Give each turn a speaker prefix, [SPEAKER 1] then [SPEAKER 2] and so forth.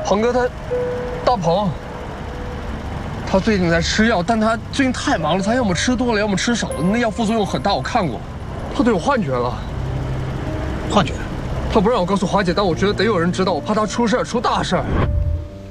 [SPEAKER 1] 鹏哥大鹏，他最近在吃药，但他最近太忙了，他要么吃多了，要么吃少了，那药副作用很大，我看过，他都有幻觉了。
[SPEAKER 2] 幻觉？
[SPEAKER 1] 他不让我告诉华姐，但我觉得得有人知道，我怕他出事儿，出大事儿。